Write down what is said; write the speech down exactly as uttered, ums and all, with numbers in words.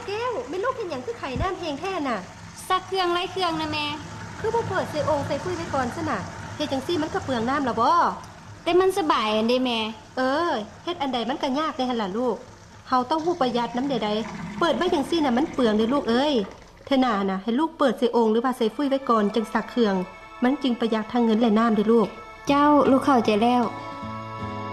แก้วไม่ลูกเป็นอย่างคือไข่น้ำแห้งแท้น่ะซักเครื่องไล่เครื่องนะแม่คือบ่เปิดใส่องค์ใส่ฟุ้ยไว้ก่อนซะน่ะเฮ็ดจังซี่มันก็เปลืองน้ำล่ะบ่แต่มันสบายอันเด้แม่เออเฮ็ดอันใดมันก็ยากได้หั่นล่ะลูกเฮาต้องฮู้ประหยัดน้ำใดๆเปิดไว้จังซี่น่ะมันเปลืองเด้อลูกเอ้ยเธอหน้าน่ะให้ลูกเปิดใส่องค์หรือว่าใส่ฟุ้ยไว้ก่อนจังซักเครื่องมันจึงประหยัดทั้งเงินและน้ำเด้อลูกเจ้าลูกเข้าใจแล้ว